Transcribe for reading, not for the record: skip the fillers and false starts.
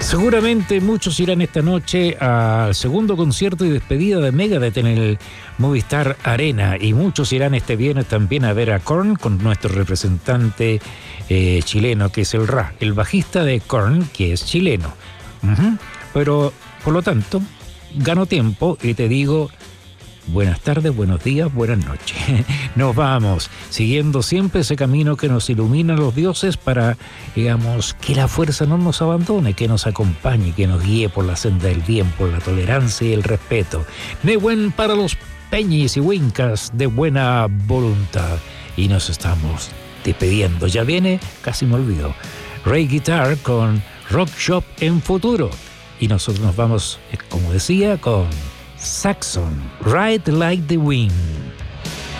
Seguramente muchos irán esta noche al segundo concierto y despedida de Megadeth en el Movistar Arena, y muchos irán este viernes también a ver a Korn con nuestro representante chileno, que es el Ra, el bajista de Korn, que es chileno. Pero, por lo tanto, gano tiempo y te digo buenas tardes, buenos días, buenas noches. Nos vamos, siguiendo siempre ese camino que nos iluminan los dioses para, digamos, que la fuerza no nos abandone, que nos acompañe, que nos guíe por la senda del bien, por la tolerancia y el respeto. Nehuen para los peñis y huincas de buena voluntad. Y nos estamos despidiendo. Ya viene, casi me olvido, Ray Guitar con Rock Shop en futuro. Y nosotros nos vamos, como decía, con Saxon, Ride Like the Wind.